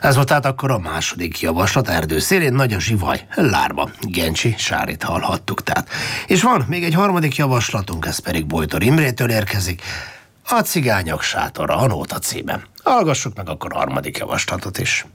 Ez volt tehát akkor a második javaslat, erdő szélén nagy a zsivaj, Lárma, Gencsi Sárit hallhattuk tehát. És van még egy harmadik javaslatunk, ez pedig Bojtor Imrétől érkezik, a Cigányok sátora, a Nóta címen. Hallgassuk meg akkor a harmadik javaslatot is.